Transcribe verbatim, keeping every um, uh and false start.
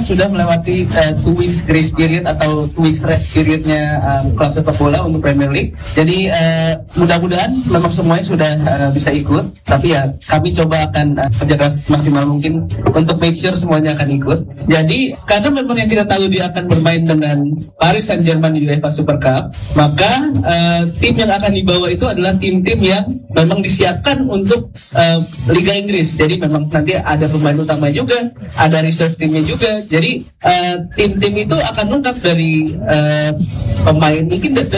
sudah melewati uh, two weeks grace period atau two weeks rest periodnya uh, klub sepak bola untuk Premier League. Jadi uh, mudah-mudahan memang semuanya sudah uh, bisa ikut. Tapi ya kami coba akan uh, kerja maksimal mungkin untuk make sure semuanya akan ikut. Jadi karena memang yang kita tahu dia akan bermain dengan Paris Saint-Germain di UEFA Super Cup, maka uh, tim yang akan dibawa itu adalah tim-tim yang memang disiapkan untuk uh, Liga Inggris. Jadi memang nanti ada pemain utama juga, ada reserve timnya juga. Jadi uh, tim-tim itu akan lengkap dari uh, pemain mungkin